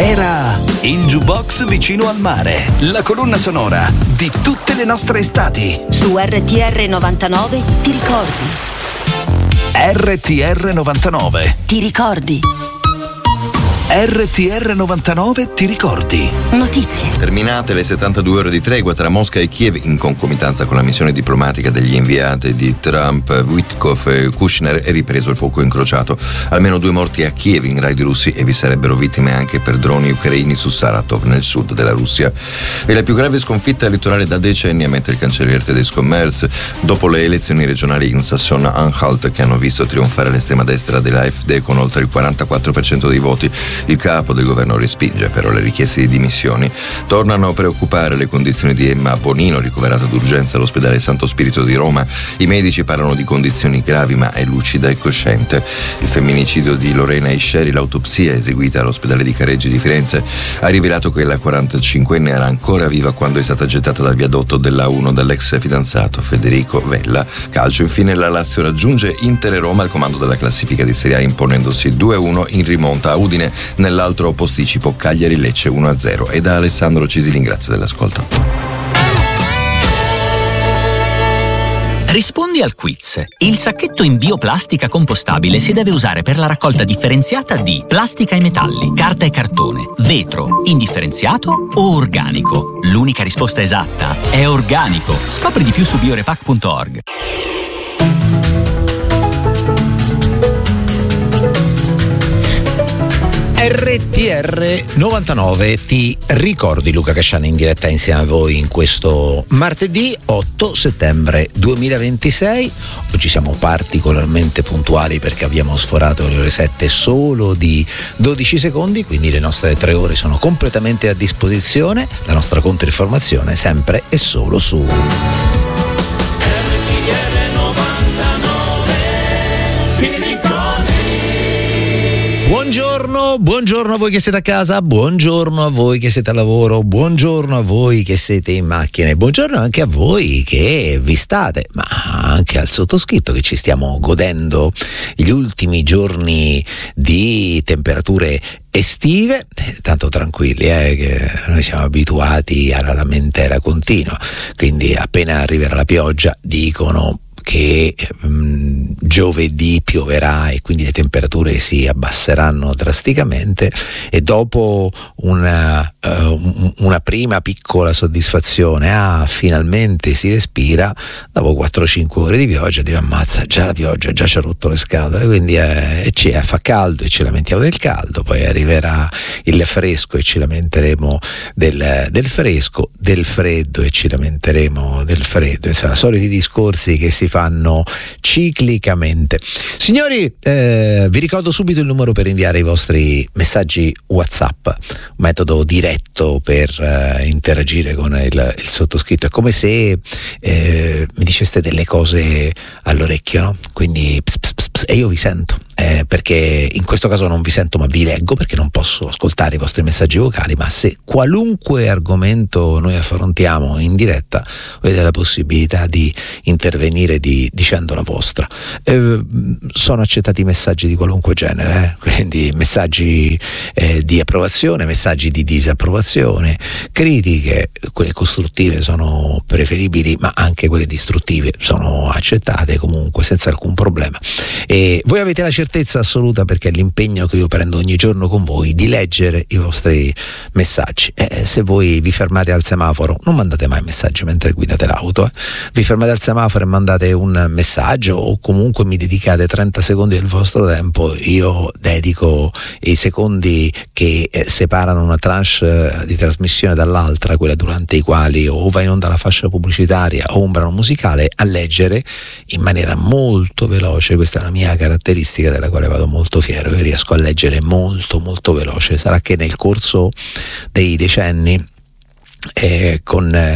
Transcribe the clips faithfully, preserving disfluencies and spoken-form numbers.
Era il jukebox vicino al mare, la colonna sonora di tutte le nostre estati. Su R T R novantanove ti ricordi? R T R novantanove Ti ricordi? R T R novantanove ti ricordi? Notizie. Terminate le settantadue ore di tregua tra Mosca e Kiev in concomitanza con la missione diplomatica degli inviati di Trump, Witkoff e Kushner, è ripreso il fuoco incrociato. Almeno due morti a Kiev in raidi russi e vi sarebbero vittime anche per droni ucraini su Saratov, nel sud della Russia. È la più grave sconfitta elettorale da decenni, ammette il cancelliere tedesco Merz, dopo le elezioni regionali in Sassonia-Anhalt che hanno visto trionfare l'estrema destra della F D con oltre il quarantaquattro per cento dei voti. Il capo del governo respinge però le richieste di dimissioni. Tornano a preoccupare le condizioni di Emma Bonino, ricoverata d'urgenza all'ospedale Santo Spirito di Roma. I medici parlano di condizioni gravi, ma è lucida e cosciente. Il femminicidio di Lorena Isceri, l'autopsia eseguita all'ospedale di Careggi di Firenze, ha rivelato che la quarantacinquenne era ancora viva quando è stata gettata dal viadotto della A uno dall'ex fidanzato Federico Vella. Calcio, infine, la Lazio raggiunge Inter e Roma al comando della classifica di Serie A, imponendosi due a uno in rimonta a Udine. Nell'altro posticipo Cagliari-Lecce uno a zero. E da Alessandro Cisilin, grazie dell'ascolto. Rispondi al quiz. Il sacchetto in bioplastica compostabile si deve usare per la raccolta differenziata di plastica e metalli, carta e cartone, vetro, indifferenziato o organico. L'unica risposta esatta è organico. Scopri di più su biorepac punto org. R T R novantanove ti ricordi, Luca Casciani in diretta insieme a voi in questo martedì otto settembre duemilaventisei. Oggi siamo particolarmente puntuali perché abbiamo sforato le ore sette solo di dodici secondi, quindi le nostre tre ore sono completamente a disposizione. La nostra controinformazione sempre e solo su Buongiorno, buongiorno a voi che siete a casa, buongiorno a voi che siete al lavoro, buongiorno a voi che siete in macchina, buongiorno anche a voi che vi state, ma anche al sottoscritto che ci stiamo godendo gli ultimi giorni di temperature estive, tanto tranquilli, eh, che noi siamo abituati alla lamentela continua, quindi appena arriverà la pioggia dicono che um, giovedì pioverà e quindi le temperature si abbasseranno drasticamente, e dopo una, uh, una prima piccola soddisfazione, ah finalmente si respira, dopo quattro cinque ore di pioggia dire ammazza, già la pioggia già ci ha rotto le scatole, quindi eh, ci, eh, fa caldo e ci lamentiamo del caldo, poi arriverà il fresco e ci lamenteremo del, del fresco, del freddo e ci lamenteremo del freddo, insomma soliti discorsi che si fanno ciclicamente. Signori, eh, vi ricordo subito il numero per inviare i vostri messaggi WhatsApp, un metodo diretto per eh, interagire con il, il sottoscritto. È come se eh, mi diceste delle cose all'orecchio, no? Quindi ps, ps, ps, ps, e io vi sento, eh, perché in questo caso non vi sento ma vi leggo perché non posso ascoltare i vostri messaggi vocali, ma se qualunque argomento noi affrontiamo in diretta avete la possibilità di intervenire di, dicendo la vostra. Eh, sono accettati messaggi di qualunque genere, eh? Quindi messaggi eh, di approvazione, messaggi di disapprovazione, critiche, quelle costruttive sono preferibili, ma anche quelle distruttive sono accettate comunque senza alcun problema. E voi avete la certezza assoluta, perché è l'impegno che io prendo ogni giorno con voi, di leggere i vostri messaggi. Eh, se voi vi fermate al semaforo, non mandate mai messaggi mentre guidate l'auto, eh? Vi fermate al semaforo e mandate un messaggio o comunque mi dedicate trenta secondi del vostro tempo, io dedico i secondi che eh, separano una tranche di trasmissione dall'altra, quella durante i quali o va in onda la fascia pubblicitaria o un brano musicale, a leggere in maniera molto veloce. Questa è una mia caratteristica della quale vado molto fiero, io riesco a leggere molto molto veloce. Sarà che nel corso dei decenni Eh, con eh,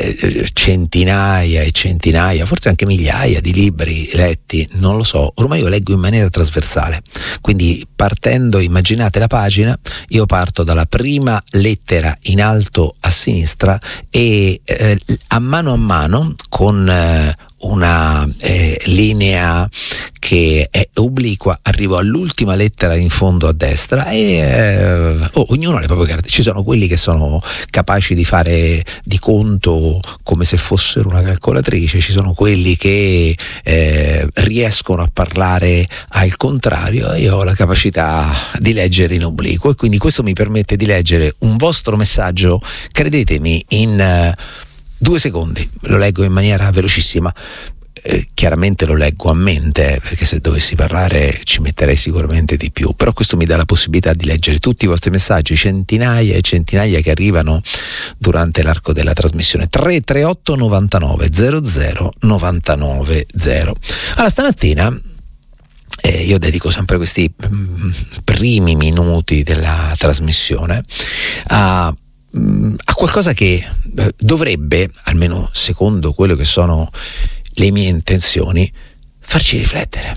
centinaia e centinaia, forse anche migliaia di libri letti, non lo so, ormai io leggo in maniera trasversale, quindi partendo, immaginate la pagina, io parto dalla prima lettera in alto a sinistra e eh, a mano a mano con eh, una eh, linea che è obliqua, arrivo all'ultima lettera in fondo a destra e eh, oh, ognuno ha le proprie carte. Ci sono quelli che sono capaci di fare di conto come se fossero una calcolatrice, ci sono quelli che eh, riescono a parlare al contrario. Io ho la capacità di leggere in obliquo e quindi questo mi permette di leggere un vostro messaggio, credetemi, in uh, due secondi. Lo leggo in maniera velocissima. Eh, chiaramente lo leggo a mente, perché se dovessi parlare ci metterei sicuramente di più, però questo mi dà la possibilità di leggere tutti i vostri messaggi, centinaia e centinaia che arrivano durante l'arco della trasmissione. Tre tre otto novantanove zero zero novantanove zero. Allora, stamattina eh, io dedico sempre questi mm, primi minuti della trasmissione a a qualcosa che dovrebbe, almeno secondo quello che sono le mie intenzioni, farci riflettere.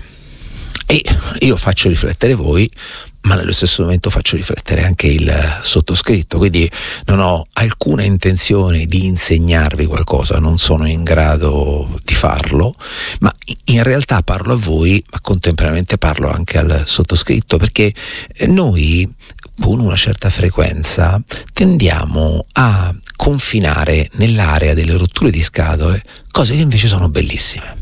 E io faccio riflettere voi, ma nello stesso momento faccio riflettere anche il sottoscritto, quindi non ho alcuna intenzione di insegnarvi qualcosa, non sono in grado di farlo, ma in realtà parlo a voi, ma contemporaneamente parlo anche al sottoscritto, perché noi con una certa frequenza tendiamo a confinare nell'area delle rotture di scatole cose che invece sono bellissime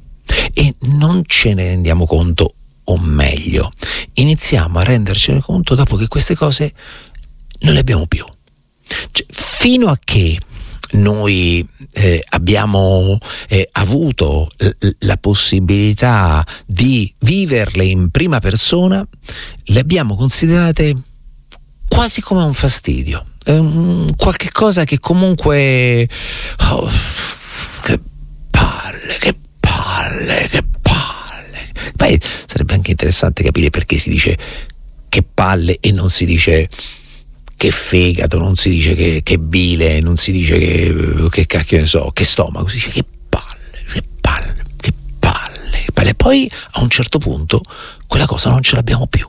e non ce ne rendiamo conto, o meglio, iniziamo a rendercene conto dopo che queste cose non le abbiamo più. Cioè, fino a che noi eh, abbiamo eh, avuto l- la possibilità di viverle in prima persona, le abbiamo considerate quasi come un fastidio, um, qualche cosa che comunque oh, che palle, che palle, che palle. Beh, sarebbe anche interessante capire perché si dice che palle e non si dice che fegato, non si dice che, che bile, non si dice che, che cacchio ne so, che stomaco, si dice che palle, che palle, che palle, che palle. Poi a un certo punto quella cosa non ce l'abbiamo più.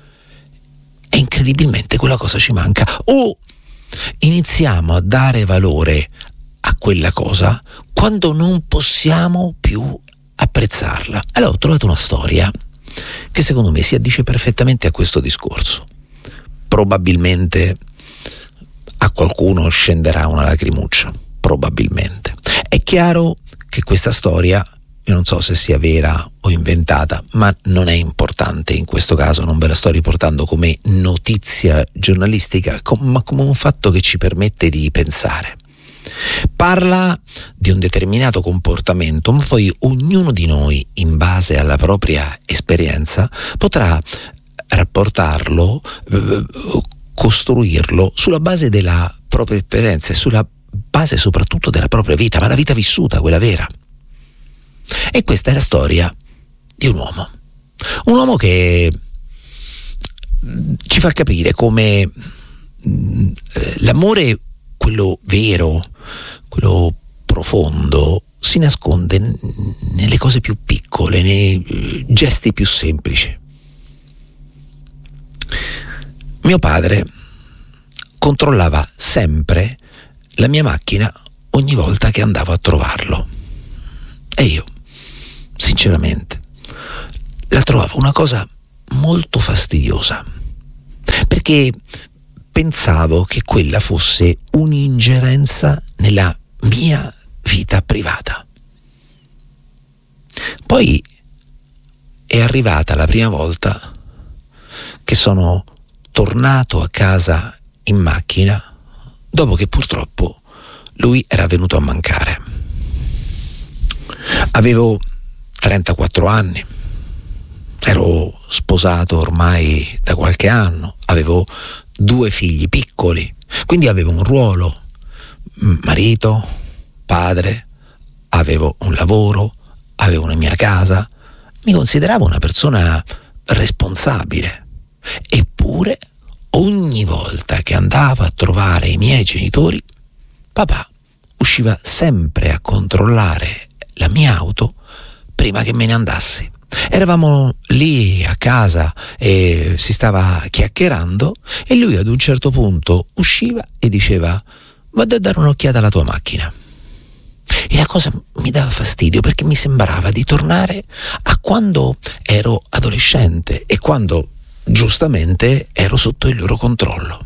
E incredibilmente quella cosa ci manca, o iniziamo a dare valore a quella cosa quando non possiamo più apprezzarla. Allora ho trovato una storia che secondo me si addice perfettamente a questo discorso. Probabilmente a qualcuno scenderà una lacrimuccia, probabilmente. È chiaro che questa storia, io non so se sia vera o inventata, ma non è importante in questo caso, non ve la sto riportando come notizia giornalistica, ma come un fatto che ci permette di pensare. Parla di un determinato comportamento, ma poi ognuno di noi, in base alla propria esperienza, potrà rapportarlo, costruirlo sulla base della propria esperienza e sulla base soprattutto della propria vita, ma la vita vissuta, quella vera. E questa è la storia di un uomo, un uomo che ci fa capire come l'amore, quello vero, quello profondo, si nasconde nelle cose più piccole, nei gesti più semplici. Mio padre controllava sempre la mia macchina ogni volta che andavo a trovarlo e io, sinceramente, la trovavo una cosa molto fastidiosa, perché pensavo che quella fosse un'ingerenza nella mia vita privata. Poi è arrivata la prima volta che sono tornato a casa in macchina dopo che purtroppo lui era venuto a mancare. Avevo trentaquattro anni, ero sposato ormai da qualche anno, avevo due figli piccoli, quindi avevo un ruolo, marito, padre, avevo un lavoro, avevo una mia casa, mi consideravo una persona responsabile. Eppure ogni volta che andavo a trovare i miei genitori, papà usciva sempre a controllare la mia auto prima che me ne andassi. Eravamo lì a casa e si stava chiacchierando e lui ad un certo punto usciva e diceva: vado a dare un'occhiata alla tua macchina. E la cosa mi dava fastidio perché mi sembrava di tornare a quando ero adolescente e quando giustamente ero sotto il loro controllo.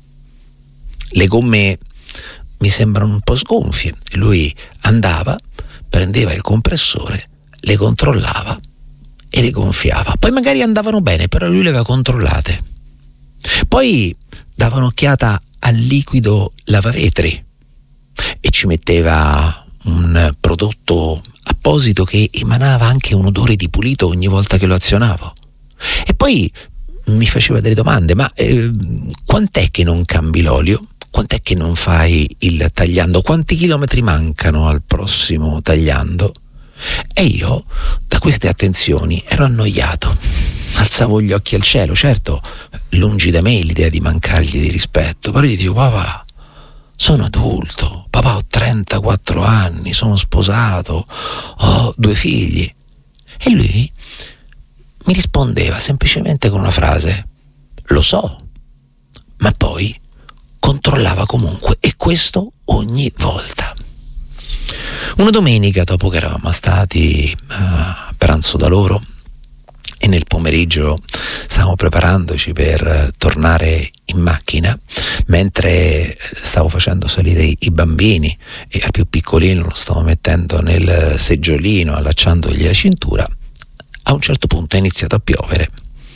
Le gomme mi sembrano un po' sgonfie e lui andava, prendeva il compressore, le controllava e le gonfiava. Poi magari andavano bene, però lui le aveva controllate. Poi dava un'occhiata al liquido lavavetri e ci metteva un prodotto apposito che emanava anche un odore di pulito ogni volta che lo azionavo. E poi mi faceva delle domande: ma eh, quant'è che non cambi l'olio? Quant'è che non fai il tagliando? Quanti chilometri mancano al prossimo tagliando? E io da queste attenzioni ero annoiato, alzavo gli occhi al cielo. Certo, lungi da me l'idea di mancargli di rispetto, però gli dico: papà, sono adulto, papà, ho trentaquattro anni, sono sposato, ho due figli. E lui mi rispondeva semplicemente con una frase: lo so, ma poi controllava comunque, e questo ogni volta. Una domenica, dopo che eravamo stati a pranzo da loro e nel pomeriggio stavamo preparandoci per tornare in macchina, mentre stavo facendo salire i bambini e al più piccolino lo stavo mettendo nel seggiolino, allacciandogli la cintura, a un certo punto è iniziato a piovere.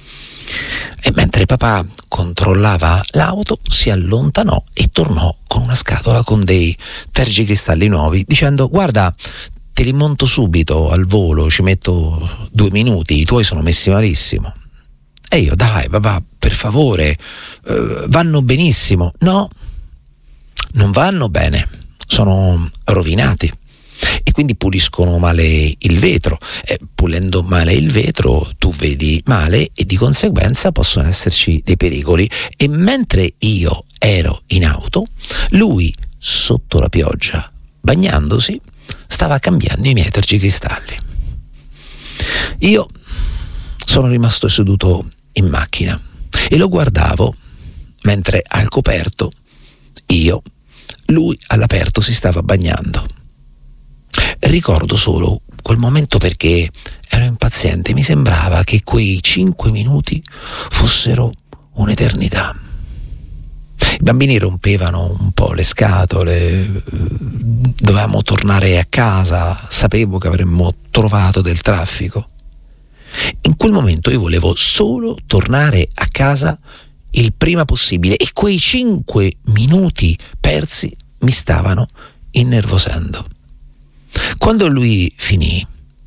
E mentre papà controllava l'auto si allontanò e tornò con una scatola con dei tergicristalli nuovi, dicendo: guarda, te li monto subito al volo, ci metto due minuti, i tuoi sono messi malissimo. E io: dai papà, per favore, eh, vanno benissimo. No, non vanno bene, sono rovinati. E quindi puliscono male il vetro. Eh, pulendo male il vetro tu vedi male e di conseguenza possono esserci dei pericoli. E mentre io ero in auto, lui sotto la pioggia, bagnandosi, stava cambiando i miei tergicristalli. Io sono rimasto seduto in macchina e lo guardavo mentre al coperto io, lui all'aperto, si stava bagnando. Ricordo solo quel momento perché ero impaziente, mi sembrava che quei cinque minuti fossero un'eternità. I bambini rompevano un po' le scatole, dovevamo tornare a casa, sapevo che avremmo trovato del traffico. In quel momento io volevo solo tornare a casa il prima possibile e quei cinque minuti persi mi stavano innervosendo. Quando lui finì,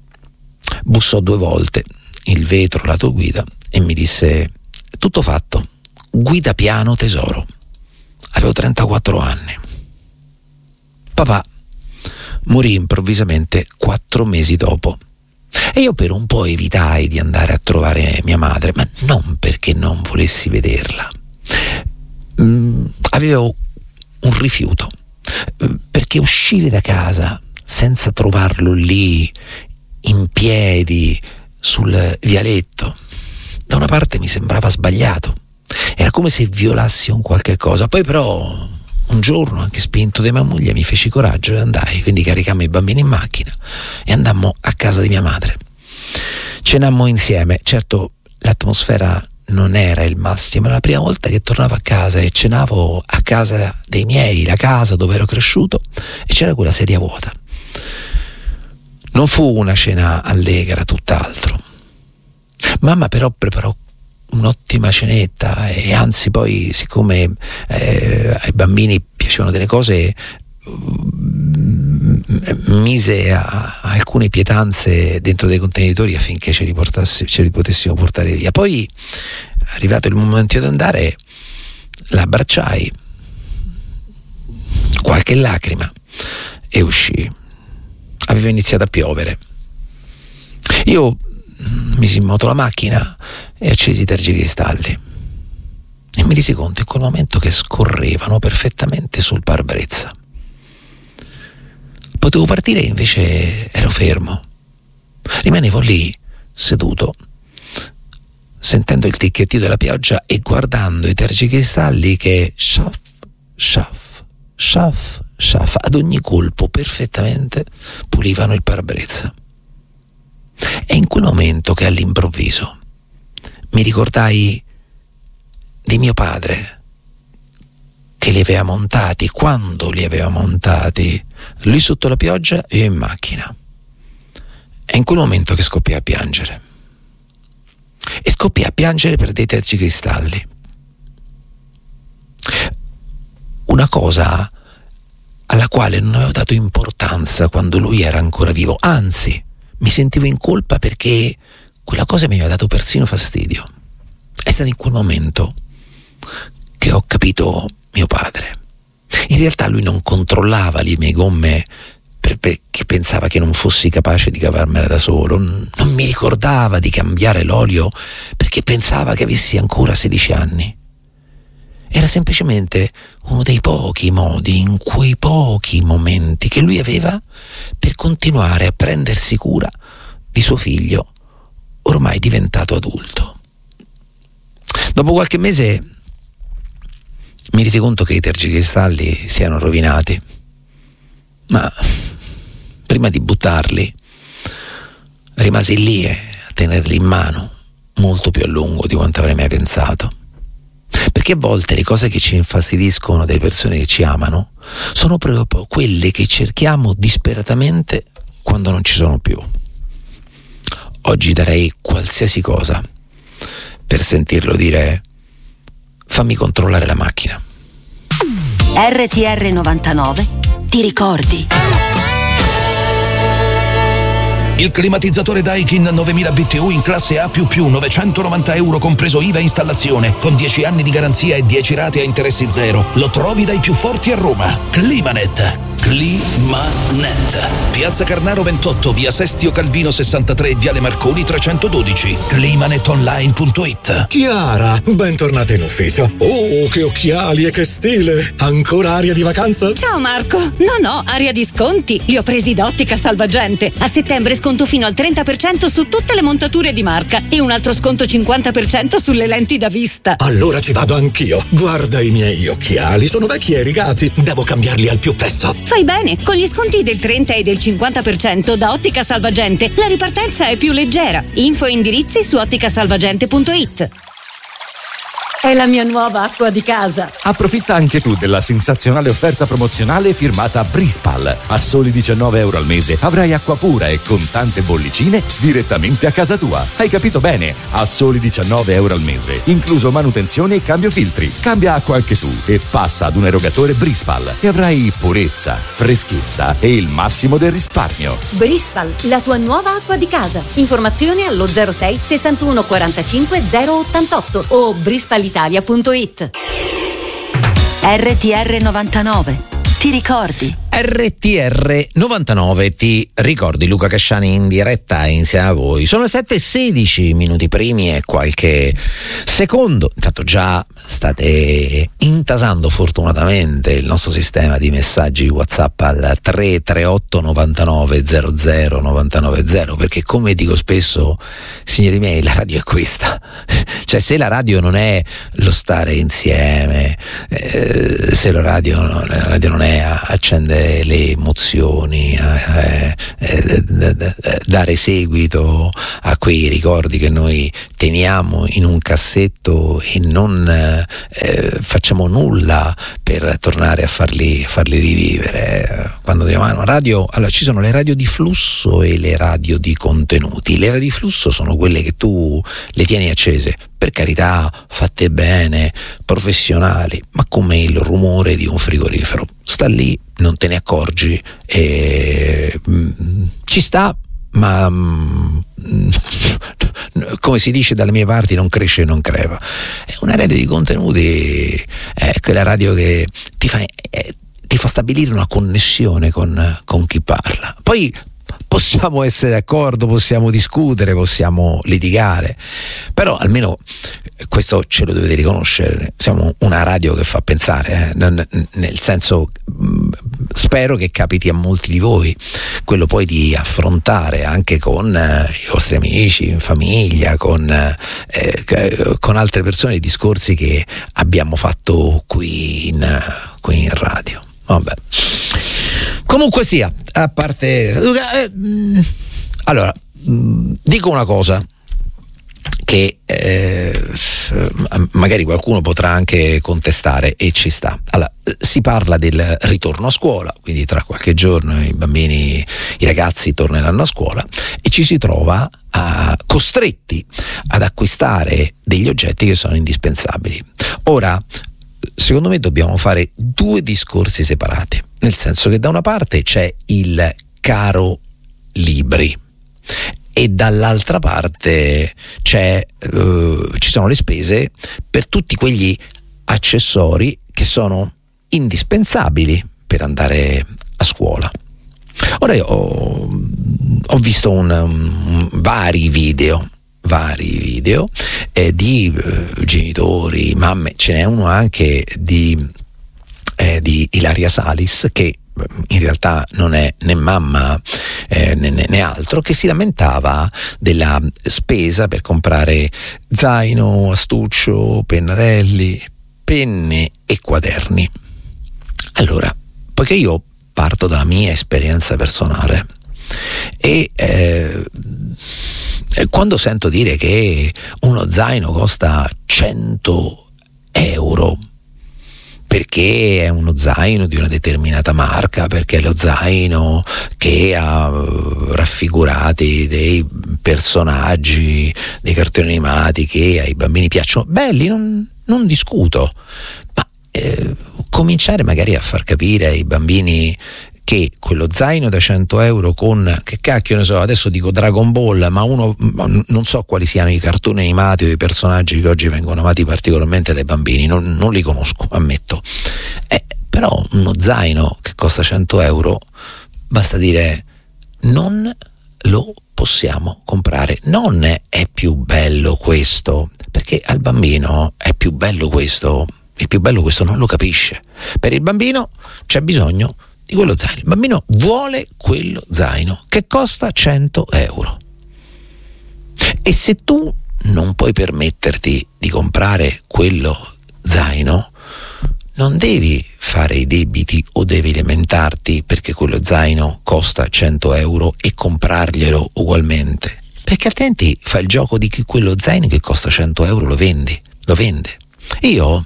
bussò due volte il vetro lato guida e mi disse: tutto fatto, guida piano tesoro. Avevo trentaquattro anni. Papà morì improvvisamente quattro mesi dopo e io per un po' evitai di andare a trovare mia madre, ma non perché non volessi vederla. Mm, avevo un rifiuto, perché uscire da casa senza trovarlo lì in piedi sul vialetto da una parte mi sembrava sbagliato, era come se violassi un qualche cosa. Poi però un giorno, anche spinto da mia moglie, mi feci coraggio e andai, quindi caricammo i bambini in macchina e andammo a casa di mia madre. Cenammo insieme. Certo, l'atmosfera non era il massimo, era la prima volta che tornavo a casa e cenavo a casa dei miei, la casa dove ero cresciuto, e c'era quella sedia vuota. Non fu una cena allegra, tutt'altro. Mamma però preparò un'ottima cenetta e anzi poi, siccome eh, ai bambini piacevano delle cose, mise a, a alcune pietanze dentro dei contenitori affinché ce li, portassi, ce li potessimo portare via. Poi, arrivato il momento di andare, la abbracciai, qualche lacrima, e uscì. Aveva iniziato a piovere. Io misi in moto la macchina e accesi i tergicristalli e mi resi conto in quel momento che scorrevano perfettamente sul parabrezza. Potevo partire e invece ero fermo. Rimanevo lì, seduto, sentendo il ticchettio della pioggia e guardando i tergicristalli che sciaff, sciaff, sciaff, ad ogni colpo perfettamente pulivano il parabrezza. È in quel momento che all'improvviso mi ricordai di mio padre, che li aveva montati, quando li aveva montati, lui sotto la pioggia e io in macchina. È in quel momento che scoppiai a piangere. E scoppiai a piangere per dei tergicristalli. Una cosa alla quale non avevo dato importanza quando lui era ancora vivo, anzi, mi sentivo in colpa perché quella cosa mi aveva dato persino fastidio. È stato in quel momento che ho capito mio padre. In realtà lui non controllava le mie gomme perché pensava che non fossi capace di cavarmela da solo, non mi ricordava di cambiare l'olio perché pensava che avessi ancora sedici anni. Era semplicemente uno dei pochi modi, in quei pochi momenti che lui aveva per continuare a prendersi cura di suo figlio ormai diventato adulto. Dopo qualche mese mi resi conto che i tergicristalli si erano rovinati, ma prima di buttarli rimasi lì a tenerli in mano molto più a lungo di quanto avrei mai pensato. Perché a volte le cose che ci infastidiscono delle persone che ci amano sono proprio quelle che cerchiamo disperatamente quando non ci sono più. Oggi darei qualsiasi cosa per sentirlo dire: fammi controllare la macchina. R T R novantanove, ti ricordi? Il climatizzatore Daikin novemila B T U in classe A più più, novecentonovanta euro compreso I V A e installazione, con dieci anni di garanzia e dieci rate a interessi zero. Lo trovi dai più forti a Roma. Climanet. Climanet. Piazza Carnaro ventotto, via Sestio Calvino sessantatré, viale Marconi trecentododici. climanetonline punto it. Chiara, bentornata in ufficio. Oh, che occhiali e che stile! Ancora aria di vacanza? Ciao Marco. No, no, aria di sconti. Li ho presi da Ottica Salvagente. A settembre sconto fino al trenta per cento su tutte le montature di marca e un altro sconto cinquanta per cento sulle lenti da vista. Allora ci vado anch'io. Guarda i miei occhiali, sono vecchi e rigati. Devo cambiarli al più presto. Fai bene, con gli sconti del trenta e del cinquanta per cento da Ottica Salvagente la ripartenza è più leggera. Info e indirizzi su otticasalvagente punto it. È la mia nuova acqua di casa. Approfitta anche tu della sensazionale offerta promozionale firmata Brispal. A soli diciannove euro al mese avrai acqua pura e con tante bollicine direttamente a casa tua. Hai capito bene? A soli diciannove euro al mese, incluso manutenzione e cambio filtri. Cambia acqua anche tu e passa ad un erogatore Brispal e avrai purezza, freschezza e il massimo del risparmio. Brispal, la tua nuova acqua di casa. Informazioni allo zero sei sessantuno quarantacinque zero ottantotto o brispal italia punto it. R T R novantanove, ti ricordi? R T R novantanove, ti ricordi? Luca Casciani in diretta insieme a voi. Sono le sette e sedici minuti primi e qualche secondo. Intanto già state intasando fortunatamente il nostro sistema di messaggi WhatsApp al tre tre otto novantanove zero zero novantanove zero, perché come dico spesso, signori miei, la radio è questa. Cioè, se la radio non è lo stare insieme, eh, se la radio, la radio non è accendere le emozioni, eh, eh, eh, dare seguito a quei ricordi che noi teniamo in un cassetto e non eh, facciamo nulla per tornare a farli, farli rivivere. Quando diamo una radio, allora ci sono le radio di flusso e le radio di contenuti. Le radio di flusso sono quelle che tu le tieni accese, per carità, fatte bene, professionali, ma come il rumore di un frigorifero. Sta lì, non te ne accorgi e mm, ci sta, ma mm, come si dice dalle mie parti, non cresce e non creva. È una radio di contenuti, è quella radio che ti fa, è, ti fa stabilire una connessione con, con chi parla. Poi possiamo essere d'accordo, possiamo discutere, possiamo litigare, però almeno questo ce lo dovete riconoscere, siamo una radio che fa pensare, eh? Nel senso, spero che capiti a molti di voi quello poi di affrontare anche con eh, i vostri amici, in famiglia, con, eh, con altre persone i discorsi che abbiamo fatto qui in, qui in radio. Vabbè. Comunque sia, a parte eh, allora dico una cosa che eh, magari qualcuno potrà anche contestare, e ci sta. Allora, si parla del ritorno a scuola, quindi tra qualche giorno i bambini, i ragazzi torneranno a scuola, e ci si trova a, costretti ad acquistare degli oggetti che sono indispensabili. Ora, secondo me dobbiamo fare due discorsi separati, nel senso che da una parte c'è il caro libri e dall'altra parte c'è, uh, ci sono le spese per tutti quegli accessori che sono indispensabili per andare a scuola. Ora io ho, ho visto un, un, vari video vari video eh, di eh, genitori, mamme, ce n'è uno anche di, eh, di Ilaria Salis, che in realtà non è né mamma eh, né, né altro, che si lamentava della spesa per comprare zaino, astuccio, pennarelli, penne e quaderni. Allora, poiché io parto dalla mia esperienza personale e eh, quando sento dire che uno zaino costa cento euro perché è uno zaino di una determinata marca, perché è lo zaino che ha raffigurati dei personaggi, dei cartoni animati che ai bambini piacciono, belli, non, non discuto, ma eh, cominciare magari a far capire ai bambini che quello zaino da cento euro con, che cacchio ne so, adesso dico Dragon Ball, ma uno, non so quali siano i cartoni animati o i personaggi che oggi vengono amati particolarmente dai bambini, non, non li conosco, ammetto. Eh, però uno zaino che costa cento euro, basta dire non lo possiamo comprare. Non è, è più bello questo, perché al bambino è più bello questo, il più bello questo non lo capisce. Per il bambino c'è bisogno di quello zaino, il bambino vuole quello zaino che costa cento euro, e se tu non puoi permetterti di comprare quello zaino, non devi fare i debiti o devi lamentarti perché quello zaino costa cento euro e comprarglielo ugualmente, perché altrimenti fai il gioco di che quello zaino che costa cento euro lo vendi, lo vende. Io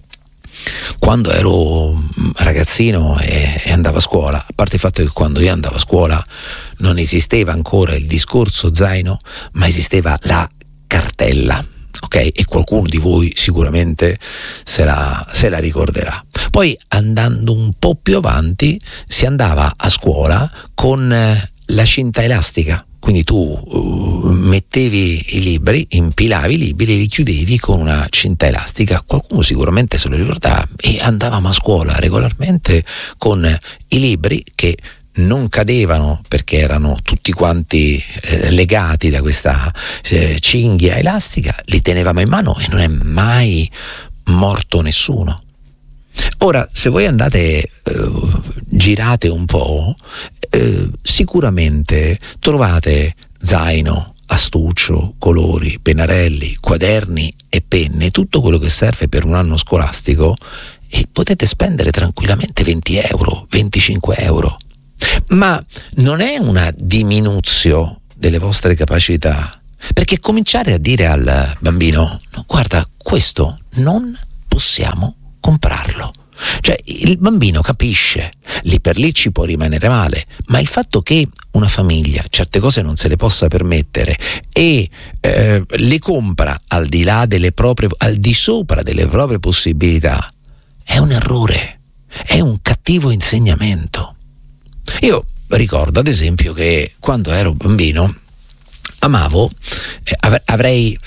quando ero ragazzino e, e andavo a scuola, a parte il fatto che quando io andavo a scuola non esisteva ancora il discorso zaino, ma esisteva la cartella, ok? E qualcuno di voi sicuramente se la, se la ricorderà. Poi, andando un po' più avanti, si andava a scuola con la cinta elastica. Quindi tu uh, mettevi i libri, impilavi i libri e li chiudevi con una cinta elastica. Qualcuno sicuramente se lo ricordava, e andavamo a scuola regolarmente con i libri che non cadevano perché erano tutti quanti eh, legati da questa eh, cinghia elastica, li tenevamo in mano e non è mai morto nessuno. Ora, se voi andate, eh, girate un po', eh, sicuramente trovate zaino, astuccio, colori, pennarelli, quaderni e penne, tutto quello che serve per un anno scolastico, e potete spendere tranquillamente venti euro, venticinque euro. Ma non è una diminuzione delle vostre capacità, perché cominciare a dire al bambino no, guarda, questo non possiamo comprarlo, cioè il bambino capisce, lì per lì ci può rimanere male, ma il fatto che una famiglia certe cose non se le possa permettere e eh, le compra al di là delle proprie, al di sopra delle proprie possibilità, è un errore, è un cattivo insegnamento. Io ricordo ad esempio che quando ero bambino amavo, eh, av- avrei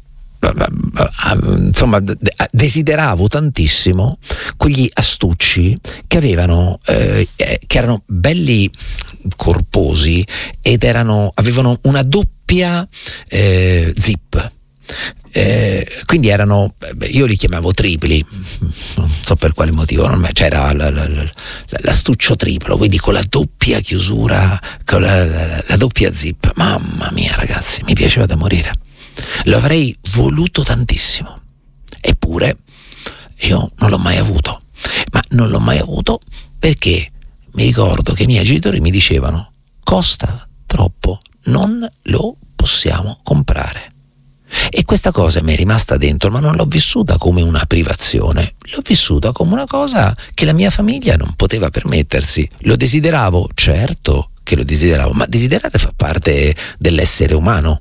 insomma desideravo tantissimo quegli astucci che avevano eh, che erano belli corposi ed erano avevano una doppia eh, zip. Eh, quindi erano, io li chiamavo tripli, non so per quale motivo, non c'era l- l- l- l'astuccio triplo, quindi con la doppia chiusura, con la, la, la doppia zip. Mamma mia ragazzi, mi piaceva da morire, lo avrei voluto tantissimo, eppure io non l'ho mai avuto, ma non l'ho mai avuto perché mi ricordo che i miei genitori mi dicevano: costa troppo, non lo possiamo comprare. E questa cosa mi è rimasta dentro, ma non l'ho vissuta come una privazione, l'ho vissuta come una cosa che la mia famiglia non poteva permettersi. Lo desideravo, certo che lo desideravo, ma desiderare fa parte dell'essere umano.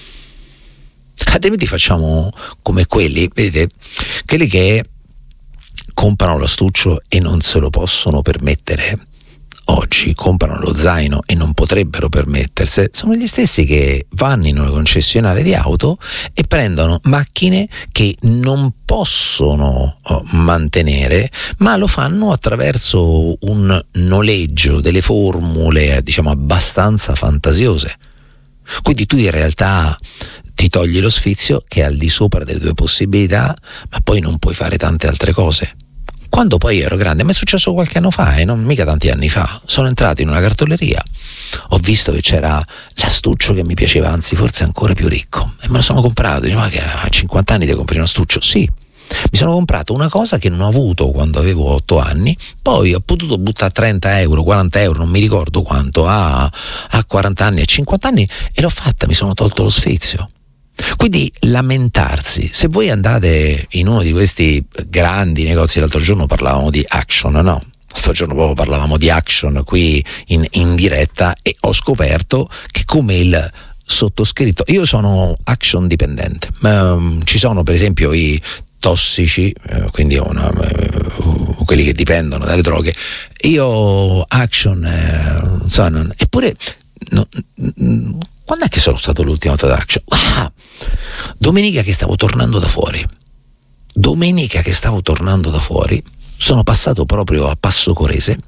Altrimenti facciamo come quelli, vedete, quelli che comprano l'astuccio e non se lo possono permettere. Oggi comprano lo zaino e non potrebbero permetterselo. Sono gli stessi che vanno in una concessionaria di auto e prendono macchine che non possono mantenere, ma lo fanno attraverso un noleggio, delle formule diciamo abbastanza fantasiose. Quindi tu in realtà ti togli lo sfizio che è al di sopra delle tue possibilità, ma poi non puoi fare tante altre cose. Quando poi ero grande, mi è successo qualche anno fa, e eh, non mica tanti anni fa, sono entrato in una cartoleria, ho visto che c'era l'astuccio che mi piaceva, anzi forse ancora più ricco, e me lo sono comprato. Dicevo: ma che a cinquanta anni ti compri un astuccio? Sì, mi sono comprato una cosa che non ho avuto quando avevo otto anni, poi ho potuto buttare trenta euro, quaranta euro, non mi ricordo quanto, a, a quaranta anni, a cinquanta anni, e l'ho fatta, mi sono tolto lo sfizio. Quindi lamentarsi, se voi andate in uno di questi grandi negozi, l'altro giorno parlavamo di Action, no? L'altro giorno proprio parlavamo di Action qui in, in diretta, e ho scoperto che come il sottoscritto, io sono Action dipendente, um, ci sono per esempio i tossici, eh, quindi una, uh, quelli che dipendono dalle droghe, io Action, eh, so, non, eppure no, n- quando è che sono stato l'ultima volta ad Action? Ah, domenica che stavo tornando da fuori. Domenica che stavo tornando da fuori, sono passato proprio a Passo Corese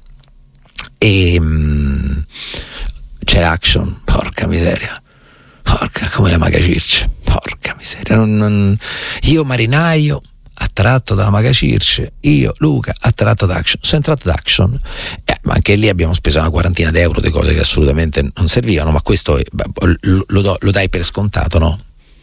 e mh, c'era Action, porca miseria. Porca, come la Maga Circe, porca miseria. Non, non, io marinaio, attratto dalla Maga Circe, io Luca attratto da Action. Sono entrato ad Action, eh, ma anche lì abbiamo speso una quarantina d'euro di cose che assolutamente non servivano, ma questo è, lo, lo, lo dai per scontato, no?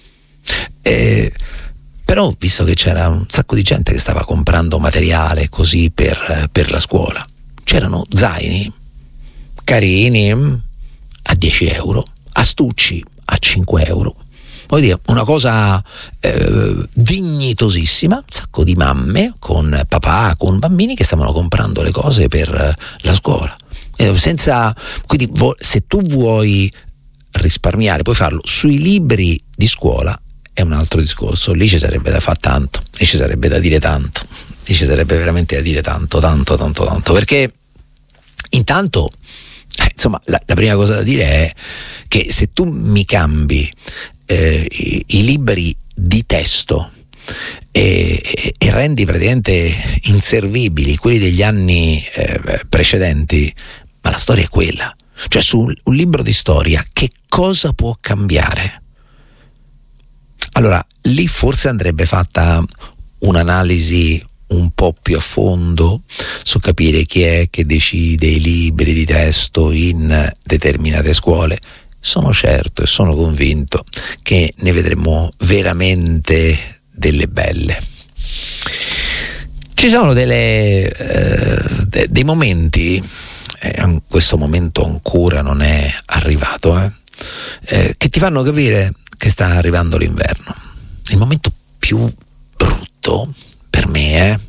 Eh, però visto che c'era un sacco di gente che stava comprando materiale così per, per la scuola, c'erano zaini carini a dieci euro, astucci a cinque euro, voglio dire, una cosa eh, dignitosissima, un sacco di mamme con papà, con bambini che stavano comprando le cose per eh, la scuola, eh, senza, quindi vo- se tu vuoi risparmiare puoi farlo sui libri di scuola, è un altro discorso, lì ci sarebbe da fare tanto, lì ci sarebbe da dire tanto, lì ci sarebbe veramente da dire tanto, tanto, tanto, tanto, perché intanto eh, insomma la, la prima cosa da dire è che se tu mi cambi Eh, i, i libri di testo e, e, e rendi praticamente inservibili quelli degli anni eh, precedenti, ma la storia è quella, cioè su un, un libro di storia che cosa può cambiare? Allora lì forse andrebbe fatta un'analisi un po' più a fondo su capire chi è che decide i libri di testo in determinate scuole. Sono certo e sono convinto che ne vedremo veramente delle belle. Ci sono delle, eh, de- dei momenti, eh, questo momento ancora non è arrivato, eh, eh, che ti fanno capire che sta arrivando l'inverno. Il momento più brutto per me, eh,